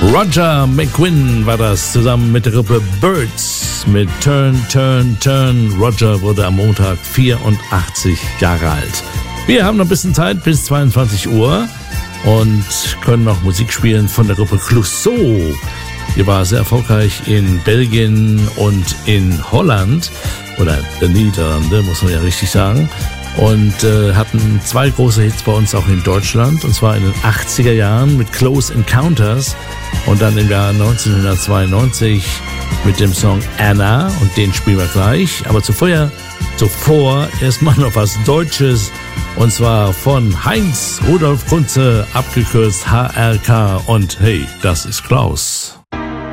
Roger McGuinn war das, zusammen mit der Gruppe Birds mit Turn, Turn, Turn. Roger wurde am Montag 84 Jahre alt. Wir haben noch ein bisschen Zeit bis 22 Uhr und können noch Musik spielen von der Gruppe Clouseau. Die war sehr erfolgreich in Belgien und in Holland oder den Niederlande, muss man ja richtig sagen. Und hatten 2 große Hits bei uns auch in Deutschland, und zwar in den 80er Jahren mit Close Encounters und dann im Jahr 1992 mit dem Song Anna, und den spielen wir gleich. Aber zuvor erstmal noch was Deutsches, und zwar von Heinz Rudolf Kunze, abgekürzt HRK, und hey, das ist Klaus.